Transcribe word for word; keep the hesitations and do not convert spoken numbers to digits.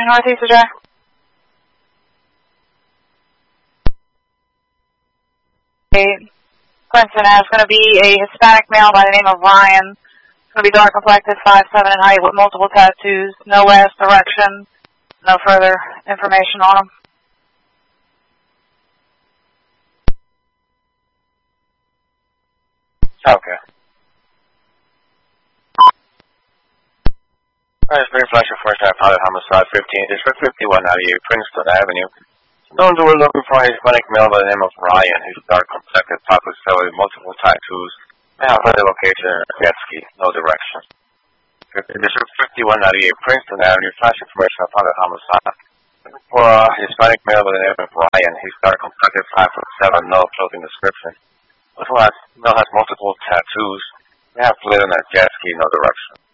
Northeast Drive. Princeton, and it's going to be a Hispanic male by the name of Ryan. It's going to be dark complected, five seven in height with multiple tattoos, no west direction, no further information on him. Okay. Alright, it's Green Flash, your first time pilot, homicide fifteen, District fifty-one ninety-eight, Princeton Avenue. Known to we're looking for a Hispanic male by the name of Ryan, who's dark complected, top with with multiple tattoos, may have further location, jet ski, no direction. District fifty-one ninety-eight, Princeton Avenue, flash information upon the homicide. Looking for a Hispanic male by the name of Ryan, who's dark complected, five foot seven, no clothing description. Also has, male has multiple tattoos, may have fluid on a jet ski, no direction.